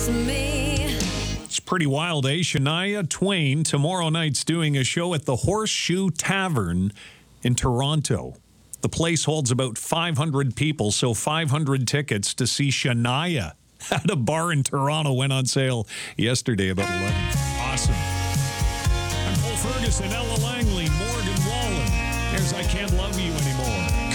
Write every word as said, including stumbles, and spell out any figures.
to me. It's pretty wild, eh? Shania Twain tomorrow night's doing a show at the Horseshoe Tavern in Toronto. The place holds about five hundred people, so five hundred tickets to see Shania at a bar in Toronto went on sale yesterday about eleven. Awesome. I'm Paul Ferguson, Ella Langley, Morgan Wallen. There's I Can't Love You Anymore.